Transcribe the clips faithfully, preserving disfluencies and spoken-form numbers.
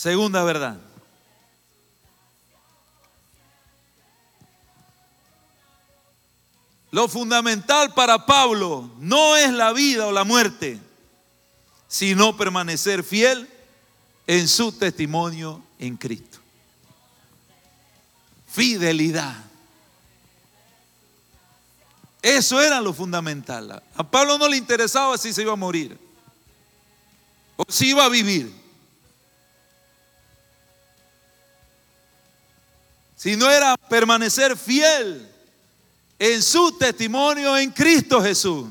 Segunda verdad. Lo fundamental para Pablo no es la vida o la muerte, sino permanecer fiel en su testimonio en Cristo. Fidelidad. Eso era lo fundamental. A Pablo no le interesaba si se iba a morir o si iba a vivir, sino era permanecer fiel en su testimonio en Cristo Jesús.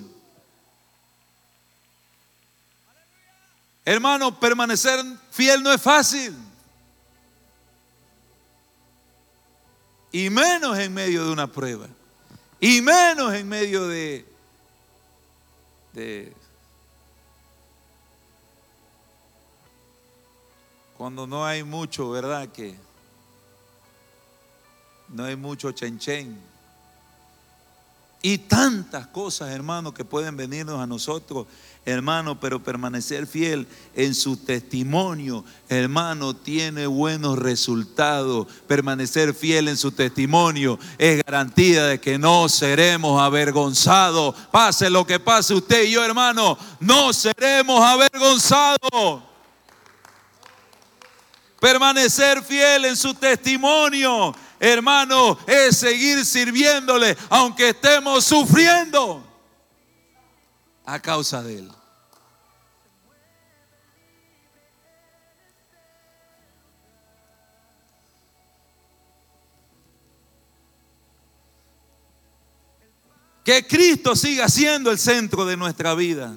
Hermano, permanecer fiel no es fácil, y menos en medio de una prueba, y menos en medio de, de cuando no hay mucho, ¿verdad? Que no hay mucho chenchen. Y tantas cosas, hermano, que pueden venirnos a nosotros, hermano, pero permanecer fiel en su testimonio, hermano, tiene buenos resultados. Permanecer fiel en su testimonio es garantía de que no seremos avergonzados. Pase lo que pase, usted y yo, hermano, no seremos avergonzados. Permanecer fiel en su testimonio, hermano, es seguir sirviéndole aunque estemos sufriendo a causa de Él. Que Cristo siga siendo el centro de nuestra vida.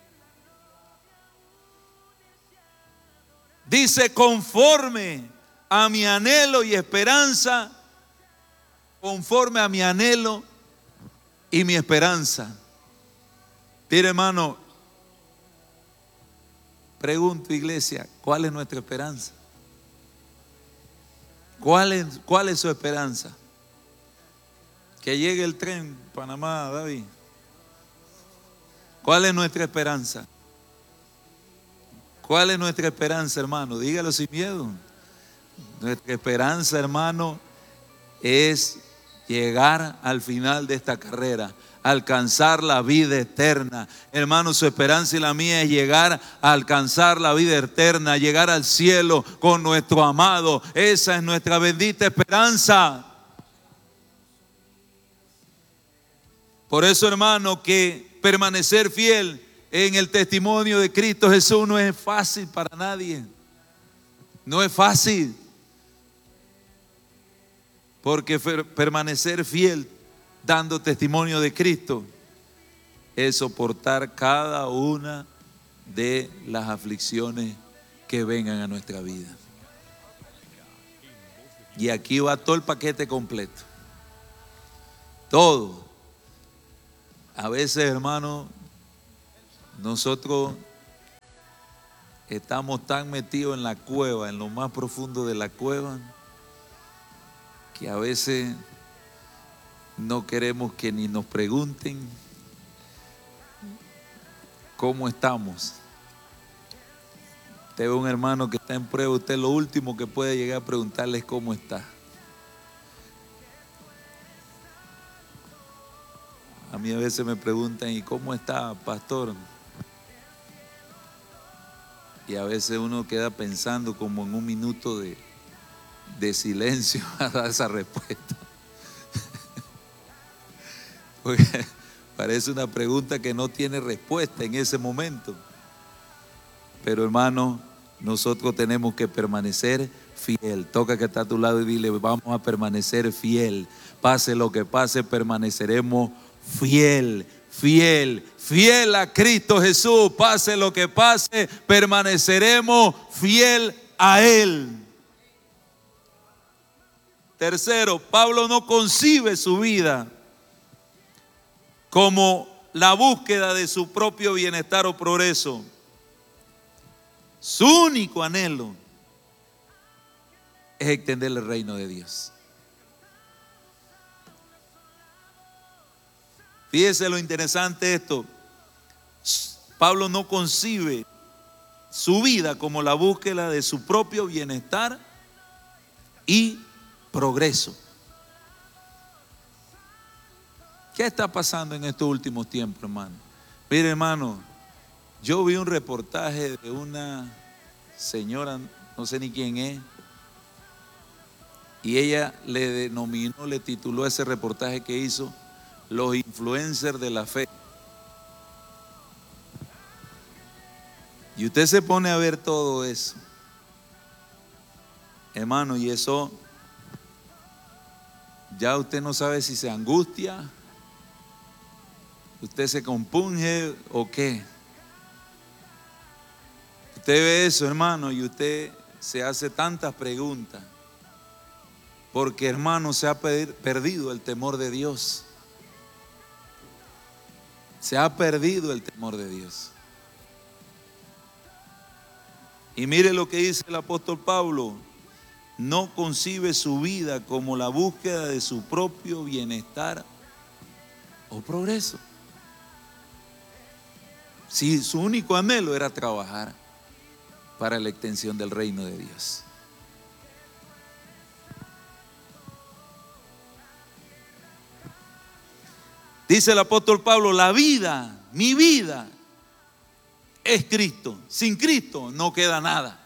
Dice, conforme a mi anhelo y esperanza, conforme a mi anhelo y mi esperanza. Mire, hermano, pregunto, iglesia, ¿cuál es nuestra esperanza? ¿Cuál es, cuál es su esperanza? Que llegue el tren Panamá, David. ¿Cuál es nuestra esperanza? ¿Cuál es nuestra esperanza, hermano? Dígalo sin miedo. Nuestra esperanza, hermano, es llegar al final de esta carrera, alcanzar la vida eterna. Hermano, su esperanza y la mía es llegar a alcanzar la vida eterna, llegar al cielo con nuestro amado. Esa es nuestra bendita esperanza. Por eso, hermano, que permanecer fiel en el testimonio de Cristo Jesús no es fácil para nadie. No es fácil. Porque permanecer fiel dando testimonio de Cristo es soportar cada una de las aflicciones que vengan a nuestra vida. Y aquí va todo el paquete completo. Todo. A veces, hermano, nosotros estamos tan metidos en la cueva, en lo más profundo de la cueva, que a veces no queremos que ni nos pregunten cómo estamos. Usted ve un hermano que está en prueba, usted lo último que puede llegar a preguntarle es cómo está. A mí a veces me preguntan, ¿y cómo está, pastor? Y a veces uno queda pensando como en un minuto de, de silencio a dar esa respuesta. Porque parece una pregunta que no tiene respuesta en ese momento. Pero, hermano, nosotros tenemos que permanecer fiel. Toca que está a tu lado y dile, vamos a permanecer fiel. Pase lo que pase, permaneceremos fiel, fiel, fiel a Cristo Jesús. Pase lo que pase, permaneceremos fiel a Él. Tercero, Pablo no concibe su vida como la búsqueda de su propio bienestar o progreso. Su único anhelo es extender el reino de Dios. Fíjese lo interesante esto. Pablo no concibe su vida como la búsqueda de su propio bienestar y progreso. ¿Qué está pasando en estos últimos tiempos, hermano? Mire, hermano, yo vi un reportaje de una señora, no sé ni quién es, y ella le denominó, le tituló ese reportaje que hizo, los influencers de la fe. Y usted se pone a ver todo eso, hermano, y eso, ya usted no sabe si se angustia, usted se compunge o qué. Usted ve eso, hermano, y usted se hace tantas preguntas, porque, hermano, se ha perdido el temor de Dios. Se ha perdido el temor de Dios. Y mire lo que dice el apóstol Pablo: no concibe su vida como la búsqueda de su propio bienestar o progreso. Si su único anhelo era trabajar para la extensión del reino de Dios. Dice el apóstol Pablo: la vida, mi vida, es Cristo. Sin Cristo no queda nada.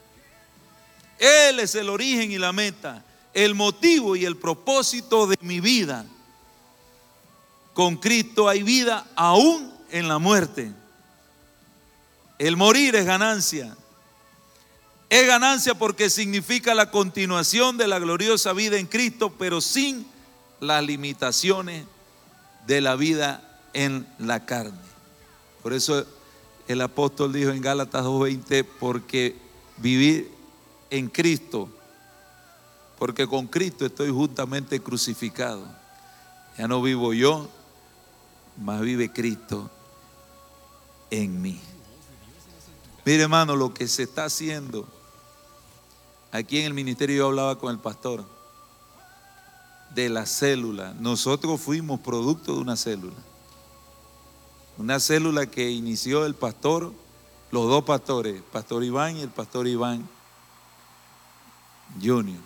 Él es el origen y la meta, el motivo y el propósito de mi vida. Con Cristo hay vida aún en la muerte. El morir es ganancia. Es ganancia porque significa la continuación de la gloriosa vida en Cristo, pero sin las limitaciones de la vida en la carne. Por eso el apóstol dijo en Gálatas dos veinte: porque vivir en Cristo, porque con Cristo estoy juntamente crucificado. Ya no vivo yo, mas vive Cristo en mí. Mire, hermano, lo que se está haciendo aquí en el ministerio, yo hablaba con el pastor de la célula. Nosotros fuimos producto de una célula. Una célula que inició el pastor, los dos pastores, pastor Iván y el pastor Iván Junior.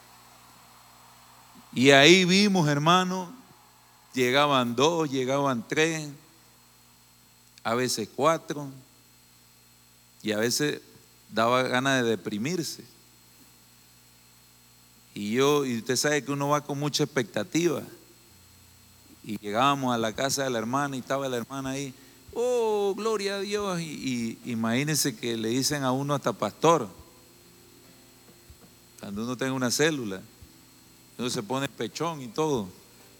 Y ahí vimos, hermano, llegaban dos, llegaban tres, a veces cuatro, y a veces daba ganas de deprimirse. Y yo, y usted sabe que uno va con mucha expectativa. Y llegábamos a la casa de la hermana y estaba la hermana ahí. Oh, gloria a Dios. Y, y imagínense que le dicen a uno hasta pastor. Cuando uno tenga una célula, uno se pone pechón y todo.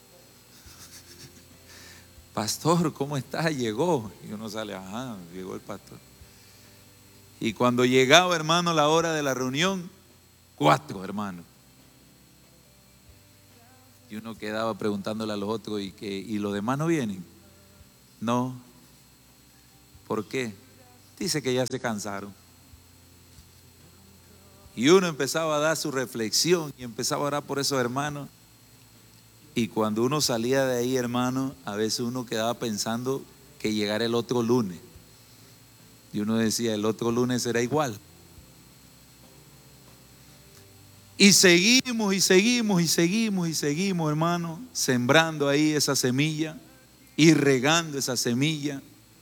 Pastor, ¿cómo está? Llegó. Y uno sale, ajá, llegó el pastor. Y cuando llegaba, hermano, la hora de la reunión, cuatro, hermano. Y uno quedaba preguntándole a los otros, ¿y, que, ¿y los demás no vienen? No. ¿Por qué? Dice que ya se cansaron. Y uno empezaba a dar su reflexión y empezaba a orar por esos hermanos. Y cuando uno salía de ahí, hermano, a veces uno quedaba pensando que llegara el otro lunes. Y uno decía, el otro lunes será igual. Y seguimos y seguimos y seguimos y seguimos, hermano, sembrando ahí esa semilla y regando esa semilla.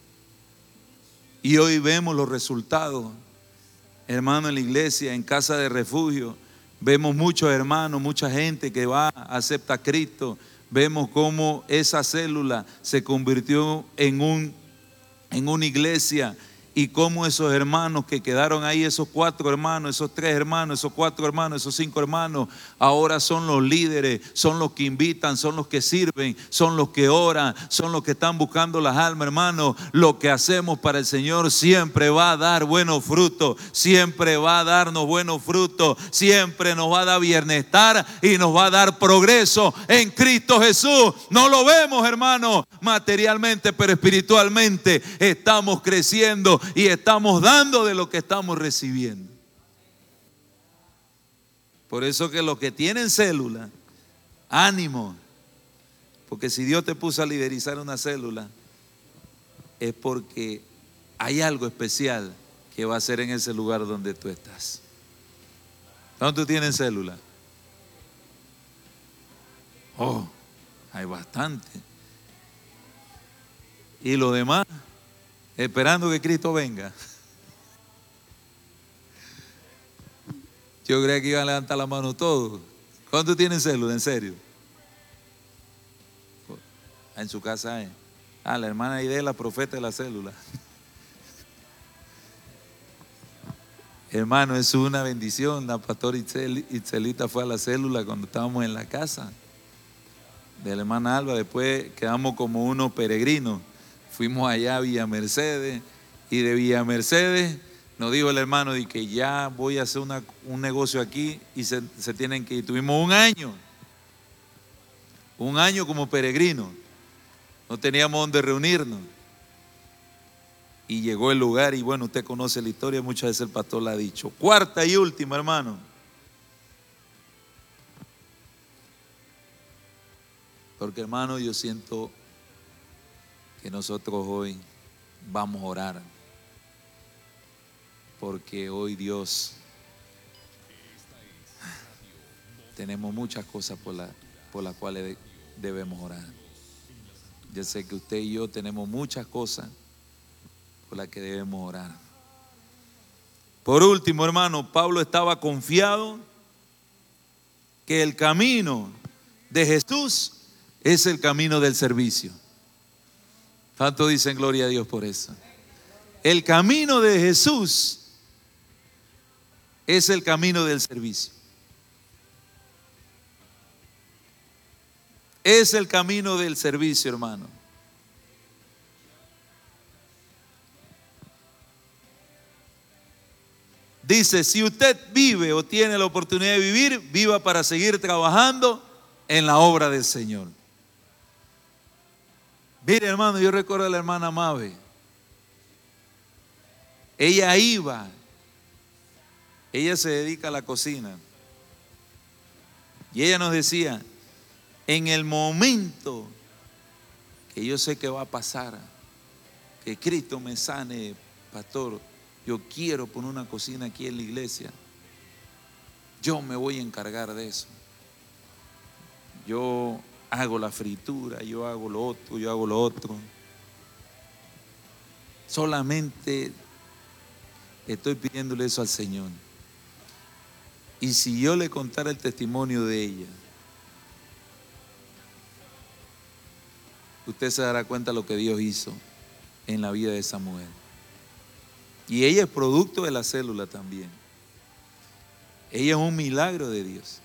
Y hoy vemos los resultados, hermano, en la iglesia, en Casa de Refugio. Vemos muchos hermanos, mucha gente que va, acepta a Cristo. Vemos cómo esa célula se convirtió en, un, en una iglesia. Y cómo esos hermanos que quedaron ahí, esos cuatro hermanos, esos tres hermanos, esos cuatro hermanos, esos cinco hermanos, ahora son los líderes, son los que invitan, son los que sirven, son los que oran, son los que están buscando las almas, hermanos. Lo que hacemos para el Señor siempre va a dar buenos frutos, siempre va a darnos buenos frutos, siempre nos va a dar bienestar y nos va a dar progreso en Cristo Jesús. No lo vemos, hermano, materialmente, pero espiritualmente estamos creciendo y estamos dando de lo que estamos recibiendo. Por eso que los que tienen célula, ánimo, porque si Dios te puso a liderizar una célula, es porque hay algo especial ¿qué va a hacer en ese lugar donde tú estás? ¿Cuántos tienen célula? Oh, hay bastante. Y lo demás, esperando que Cristo venga. Yo creía que iban a levantar la mano todos. ¿Cuántos tienen célula? En serio. En su casa hay. Ah, la hermana Aide es la profeta de la célula. Hermano, es una bendición. La pastora Itzel, Itzelita fue a la célula cuando estábamos en la casa de la hermana Alba. Después quedamos como unos peregrinos. Fuimos allá a Villa Mercedes, y de Villa Mercedes nos dijo el hermano de que ya voy a hacer una, un negocio aquí y se, se tienen que ir. Tuvimos un año, un año como peregrinos. No teníamos donde reunirnos. Y llegó el lugar y bueno, usted conoce la historia, muchas veces el pastor la ha dicho. Cuarta y última, hermano. Porque hermano, yo siento que nosotros hoy vamos a orar. Porque hoy Dios, tenemos muchas cosas por, la, por las cuales debemos orar. Yo sé que usted y yo tenemos muchas cosas por las que debemos orar. Por último, hermano, Pablo estaba confiado que el camino de Jesús es el camino del servicio. Tanto dicen gloria a Dios por eso. El camino de Jesús es el camino del servicio. Es el camino del servicio, hermano. Dice, si usted vive o tiene la oportunidad de vivir, viva para seguir trabajando en la obra del Señor. Mire, hermano, yo recuerdo a la hermana Mabe. Ella iba, ella se dedica a la cocina. Y ella nos decía, en el momento que yo sé que va a pasar, que Cristo me sane, pastor, yo quiero poner una cocina aquí en la iglesia, yo me voy a encargar de eso. Yo hago la fritura, yo hago lo otro, yo hago lo otro. Solamente estoy pidiéndole eso al Señor. Y si yo le contara el testimonio de ella, usted se dará cuenta de lo que Dios hizo en la vida de esa mujer. Y ella es producto de la célula también. Ella es un milagro de Dios.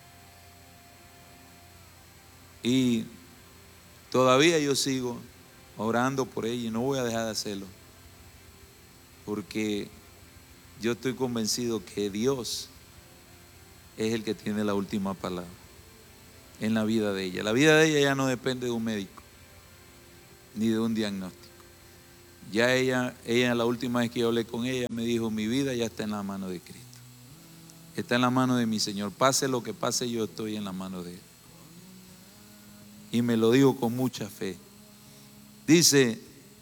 Y todavía yo sigo orando por ella y no voy a dejar de hacerlo. Porque yo estoy convencido que Dios es el que tiene la última palabra en la vida de ella. La vida de ella ya no depende de un médico ni de un diagnóstico. Ya ella, ella la última vez que yo hablé con ella me dijo, mi vida ya está en la mano de Cristo. Está en la mano de mi Señor. Pase lo que pase, yo estoy en la mano de Él. Y me lo digo con mucha fe. Dice,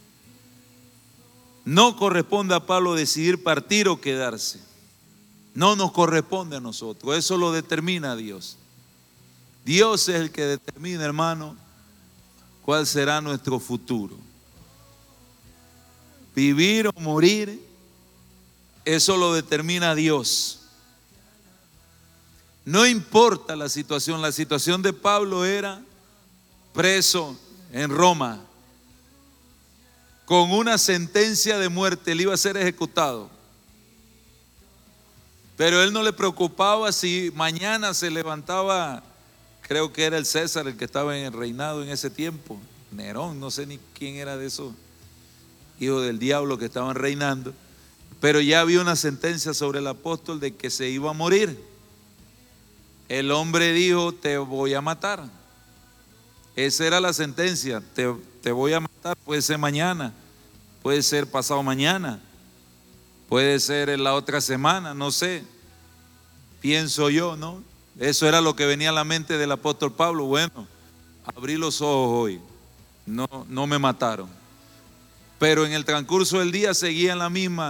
no corresponde a Pablo decidir partir o quedarse. No nos corresponde a nosotros. Eso lo determina Dios. Dios es el que determina, hermano, cuál será nuestro futuro. Vivir o morir, eso lo determina Dios. No importa la situación. La situación de Pablo era preso en Roma con una sentencia de muerte. Él iba a ser ejecutado, pero él no le preocupaba si mañana se levantaba, creo que era el César el que estaba en el reinado en ese tiempo, Nerón, no sé ni quién era de esos hijos del diablo que estaban reinando, pero ya había una sentencia sobre el apóstol de que se iba a morir. El hombre dijo, te voy a matar. Esa era la sentencia, te, te voy a matar. Puede ser mañana, puede ser pasado mañana, puede ser en la otra semana, no sé, pienso yo, ¿no? Eso era lo que venía a la mente del apóstol Pablo. Bueno, abrí los ojos hoy, no, no me mataron, pero en el transcurso del día seguía en la misma,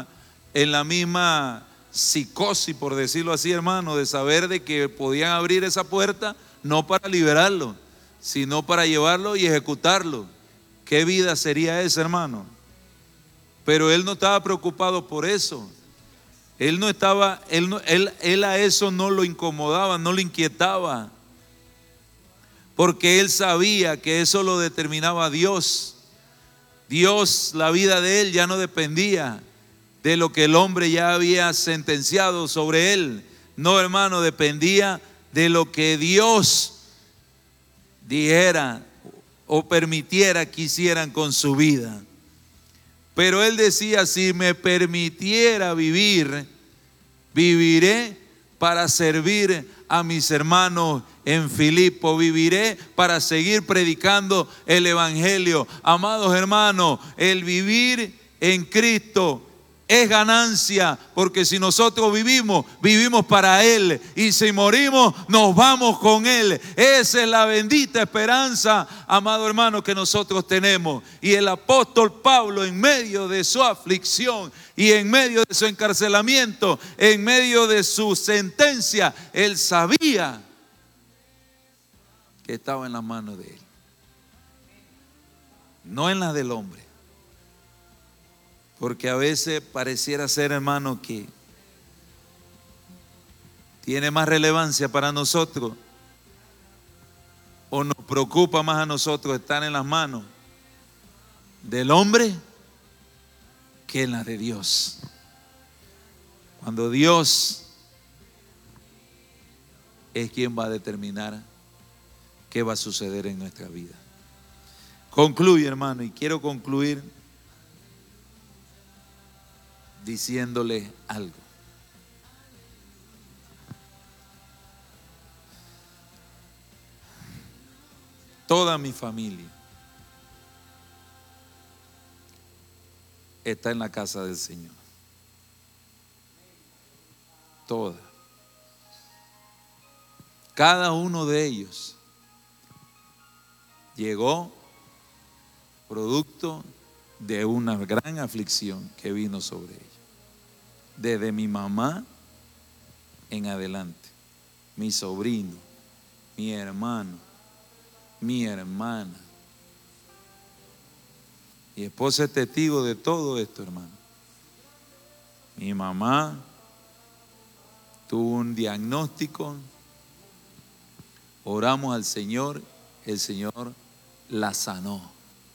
en la misma psicosis, por decirlo así, hermano, de saber de que podían abrir esa puerta no para liberarlo, sino para llevarlo y ejecutarlo. ¿Qué vida sería esa, hermano? Pero él no estaba preocupado por eso. Él no estaba, él, no, él, él a eso no lo incomodaba, no lo inquietaba, porque él sabía que eso lo determinaba Dios. Dios, la vida de él ya no dependía de lo que el hombre ya había sentenciado sobre él. No, hermano, dependía de lo que Dios dijera o permitiera que hicieran con su vida. Pero él decía: si me permitiera vivir, viviré para servir a mis hermanos en Filipo, viviré para seguir predicando el evangelio. Amados hermanos, el vivir en Cristo es ganancia, porque si nosotros vivimos, vivimos para Él, y si morimos, nos vamos con Él. Esa es la bendita esperanza, amado hermano, que nosotros tenemos. Y el apóstol Pablo, en medio de su aflicción y en medio de su encarcelamiento, en medio de su sentencia, él sabía que estaba en las manos de Él, no en las del hombre. Porque a veces pareciera ser, hermano, que tiene más relevancia para nosotros, o nos preocupa más a nosotros estar en las manos del hombre que en las de Dios. Cuando Dios es quien va a determinar qué va a suceder en nuestra vida. Concluye, hermano, y quiero concluir diciéndole algo. Toda mi familia está en la casa del Señor. Toda. Cada uno de ellos llegó producto de una gran aflicción que vino sobre ellos. Desde mi mamá en adelante, mi sobrino, mi hermano, mi hermana. Mi esposa es testigo de todo esto, hermano. Mi mamá tuvo un diagnóstico, oramos al Señor, el Señor la sanó.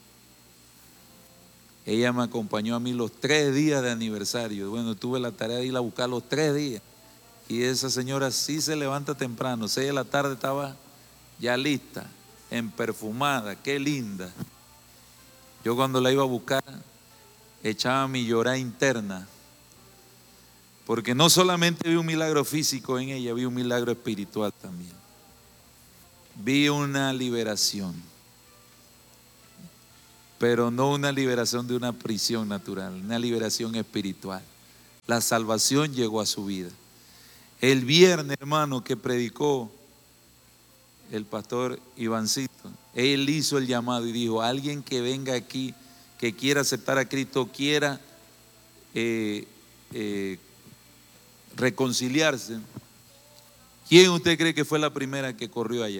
Ella me acompañó a mí los tres días de aniversario. Bueno, tuve la tarea de ir a buscar los tres días. Y esa señora sí se levanta temprano. Seis de la tarde estaba ya lista, emperfumada, qué linda. Yo cuando la iba a buscar, echaba mi llorar interna. Porque no solamente vi un milagro físico en ella, vi un milagro espiritual también. Vi una liberación. Pero no una liberación de una prisión natural, una liberación espiritual. La salvación llegó a su vida. El viernes, hermano, que predicó el pastor Ivancito, él hizo el llamado y dijo: alguien que venga aquí, que quiera aceptar a Cristo, quiera eh, eh, reconciliarse. ¿Quién usted cree que fue la primera que corrió allá?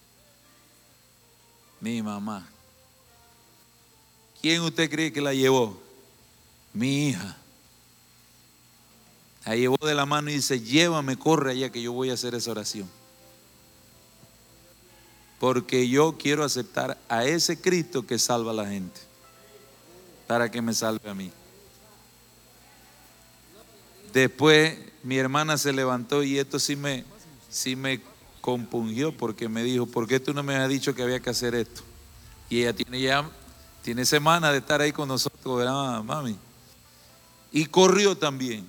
Mi mamá. ¿Quién usted cree que la llevó? Mi hija. La llevó de la mano y dice: llévame, corre allá que yo voy a hacer esa oración. Porque yo quiero aceptar a ese Cristo que salva a la gente, para que me salve a mí. Después mi hermana se levantó y esto sí me, sí me compungió, porque me dijo: ¿por qué tú no me has dicho que había que hacer esto? Y ella tiene ya... Tiene semanas de estar ahí con nosotros, ¿verdad, mami? Y corrió también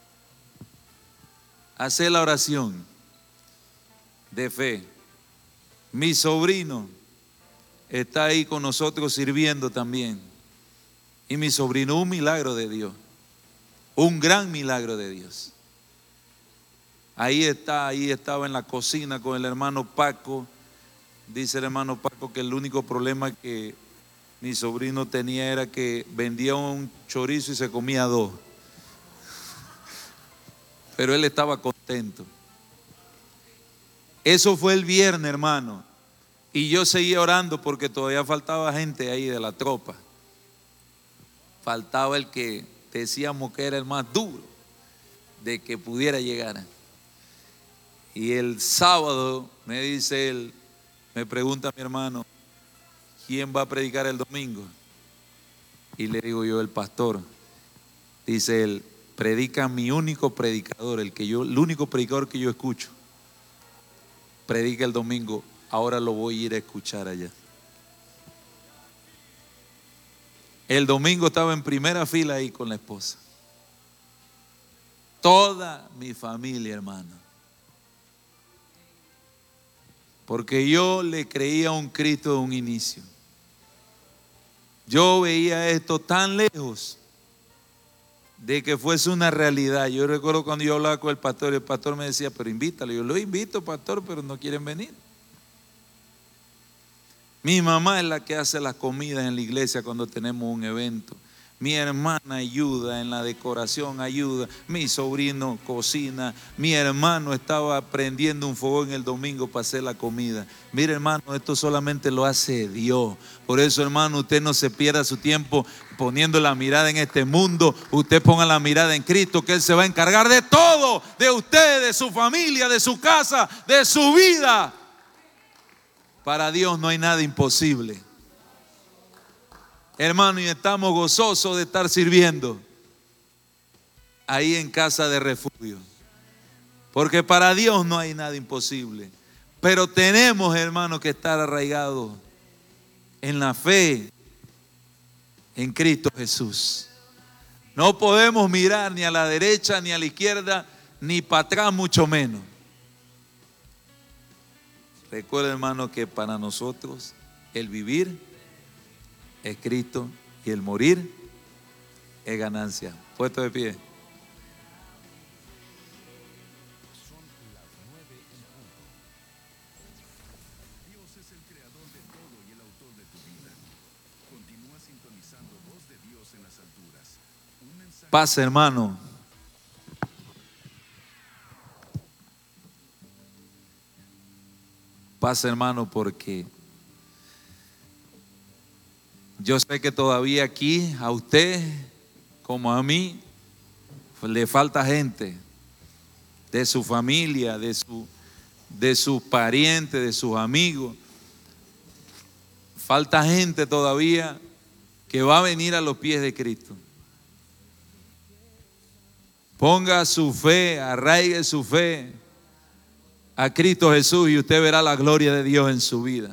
a hacer la oración de fe. Mi sobrino está ahí con nosotros sirviendo también. Y mi sobrino, un milagro de Dios. Un gran milagro de Dios. Ahí está, ahí estaba en la cocina con el hermano Paco. Dice el hermano Paco que el único problema que mi sobrino tenía era que vendía un chorizo y se comía dos. pero él estaba contento. Eso fue el viernes, hermano. Y yo seguía orando porque todavía faltaba gente ahí de la tropa. Faltaba el que decíamos que era el más duro de que pudiera llegar. Y el sábado me dice él, me pregunta mi hermano, ¿quién va a predicar el domingo? Y le digo yo, el pastor. Dice él, predica mi único predicador, el que yo, el único predicador que yo escucho. Predica el domingo, ahora lo voy a ir a escuchar allá. El domingo estaba en primera fila ahí con la esposa. Toda mi familia, hermano. Porque yo le creía a un Cristo de un inicio. Yo veía esto tan lejos de que fuese una realidad. Yo recuerdo cuando yo hablaba con el pastor, el pastor me decía, pero invítalo. Yo lo invito, pastor, pero no quieren venir. Mi mamá es la que hace las comidas en la iglesia cuando tenemos un evento. Mi hermana ayuda en la decoración, ayuda. Mi sobrino cocina. Mi hermano estaba prendiendo un fogón el domingo para hacer la comida. Mire, hermano, esto solamente lo hace Dios. Por eso, hermano, usted no se pierda su tiempo poniendo la mirada en este mundo. Usted ponga la mirada en Cristo, que Él se va a encargar de todo. De usted, de su familia, de su casa, de su vida. Para Dios no hay nada imposible. Hermano, y estamos gozosos de estar sirviendo ahí en Casa de Refugio. Porque para Dios no hay nada imposible. Pero tenemos, hermano, que estar arraigados en la fe en Cristo Jesús. No podemos mirar ni a la derecha, ni a la izquierda, ni para atrás, mucho menos. Recuerda, hermano, que para nosotros el vivir es Cristo y el morir es ganancia. Puesto de pie. Dios es el creador de todo y el autor de tu vida. Continúa sintonizando Voz de Dios en las alturas. Un mensaje. Paz, hermano. Paz, hermano, porque yo sé que todavía aquí a usted como a mí le falta gente de su familia, de su, de sus parientes, de sus amigos. Falta gente todavía que va a venir a los pies de Cristo. Ponga su fe, arraigue su fe a Cristo Jesús y usted verá la gloria de Dios en su vida.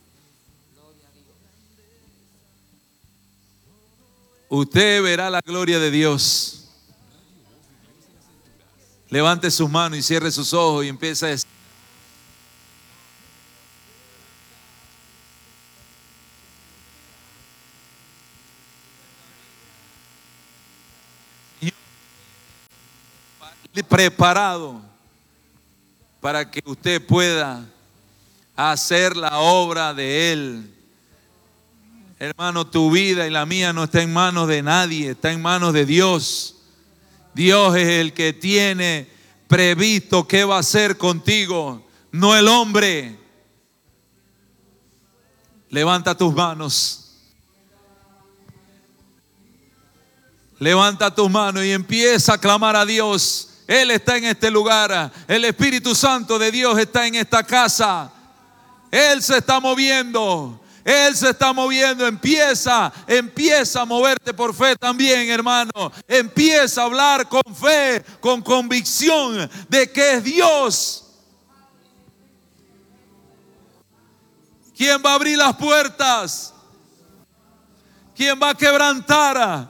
Usted verá la gloria de Dios. Levante sus manos y cierre sus ojos y empieza a decir: preparado para que usted pueda hacer la obra de Él. Hermano, tu vida y la mía no está en manos de nadie, está en manos de Dios. Dios es el que tiene previsto qué va a hacer contigo, no el hombre. Levanta tus manos. Levanta tus manos y empieza a clamar a Dios. Él está en este lugar. El Espíritu Santo de Dios está en esta casa. Él se está moviendo. Él se está moviendo. Empieza, empieza a moverte por fe también, hermano. Empieza a hablar con fe, con convicción de que es Dios quien va a abrir las puertas, quien va a quebrantar,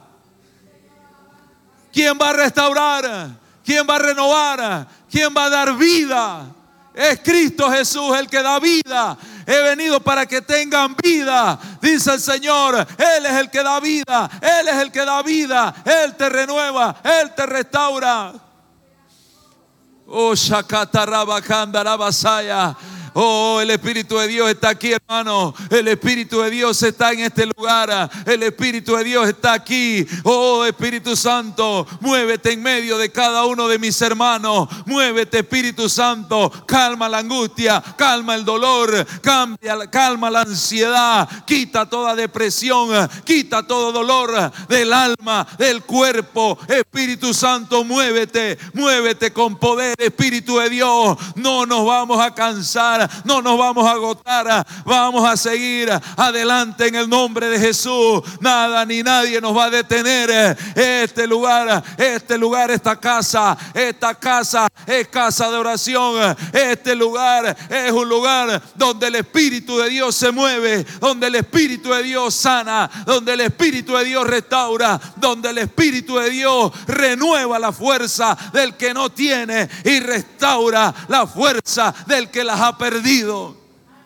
quien va a restaurar, quien va a renovar, quien va a dar vida. Es Cristo Jesús el que da vida. He venido para que tengan vida, dice el Señor. Él es el que da vida. Él es el que da vida. Él te renueva. Él te restaura. Oh, Shakatarabakanda Rabasaya. Oh, el Espíritu de Dios está aquí, hermano. El Espíritu de Dios está en este lugar. El Espíritu de Dios está aquí. Oh, Espíritu Santo, muévete en medio de cada uno de mis hermanos. Muévete, Espíritu Santo. Calma la angustia, calma el dolor, cambia, calma la ansiedad. Quita toda depresión, quita todo dolor del alma, del cuerpo. Espíritu Santo, muévete, muévete con poder, Espíritu de Dios. No nos vamos a cansar, no nos vamos a agotar. Vamos a seguir adelante en el nombre de Jesús. Nada ni nadie nos va a detener. Este lugar, este lugar, esta casa, esta casa es casa de oración. Este lugar es un lugar donde el Espíritu de Dios se mueve, donde el Espíritu de Dios sana, donde el Espíritu de Dios restaura, donde el Espíritu de Dios renueva la fuerza del que no tiene y restaura la fuerza del que las ha perdido.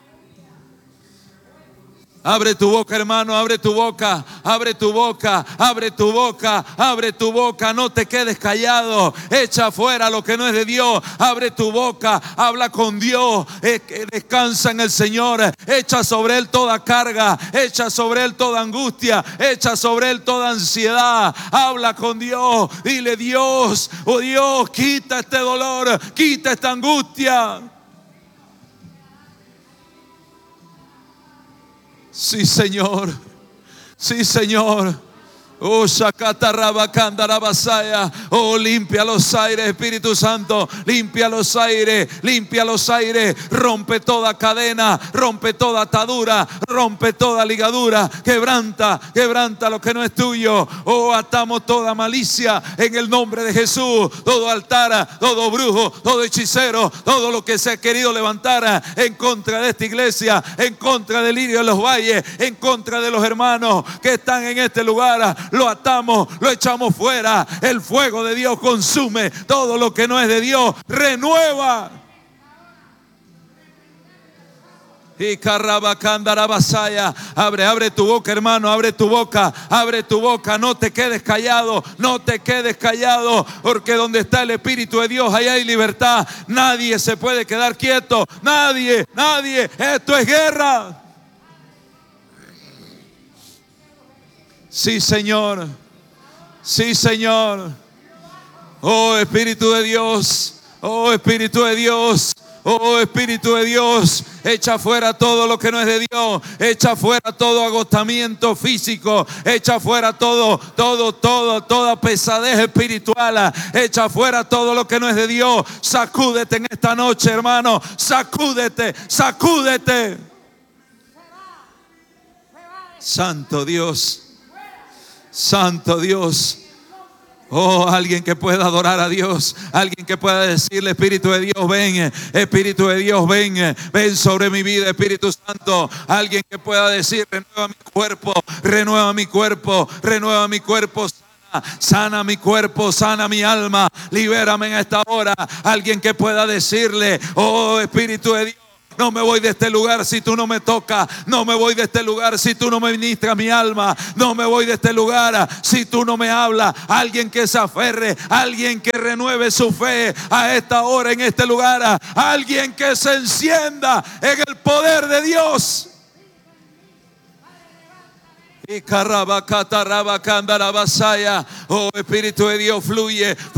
Abre tu boca, hermano, abre tu boca, abre tu boca, abre tu boca, abre tu boca, no te quedes callado, echa fuera lo que no es de Dios, abre tu boca, habla con Dios, descansa en el Señor, echa sobre Él toda carga, echa sobre Él toda angustia, echa sobre Él toda ansiedad, habla con Dios, dile: Dios, oh Dios, quita este dolor, quita esta angustia. Sí, Señor. Sí, Señor. Oh, Shakatarabakandarabasaya. Oh, limpia los aires, Espíritu Santo. Limpia los aires, limpia los aires. Rompe toda cadena, rompe toda atadura, rompe toda ligadura. Quebranta, quebranta lo que no es tuyo. Oh, atamos toda malicia en el nombre de Jesús. Todo altar, todo brujo, todo hechicero, todo lo que se ha querido levantar en contra de esta iglesia, en contra del Lirio de los Valles, en contra de los hermanos que están en este lugar. Lo atamos, lo echamos fuera. El fuego de Dios consume todo lo que no es de Dios. Renueva. Y Carrabacandarabasaya. Abre, abre tu boca, hermano, abre tu boca, abre tu boca, no te quedes callado, no te quedes callado, porque donde está el Espíritu de Dios, ahí hay libertad. Nadie se puede quedar quieto, nadie, nadie. Esto es guerra. Sí, Señor. Sí, Señor. Oh, Espíritu de Dios. Oh, Espíritu de Dios. Oh, Espíritu de Dios, echa fuera todo lo que no es de Dios, echa fuera todo agotamiento físico, echa fuera todo, todo, todo, toda pesadez espiritual, echa fuera todo lo que no es de Dios. Sacúdete en esta noche, hermano, sacúdete, sacúdete. Santo Dios. Santo Dios. Oh, alguien que pueda adorar a Dios, alguien que pueda decirle: Espíritu de Dios, ven, Espíritu de Dios, ven, ven sobre mi vida, Espíritu Santo. Alguien que pueda decir: renueva mi cuerpo, renueva mi cuerpo, renueva mi cuerpo. Sana, sana mi cuerpo, sana mi alma, libérame en esta hora. Alguien que pueda decirle: oh, Espíritu de Dios, no me voy de este lugar si tú no me tocas. No me voy de este lugar si tú no me ministras mi alma. No me voy de este lugar si tú no me hablas. Alguien que se aferre, alguien que renueve su fe a esta hora en este lugar. Alguien que se encienda en el poder de Dios. Oh, Espíritu de Dios, fluye,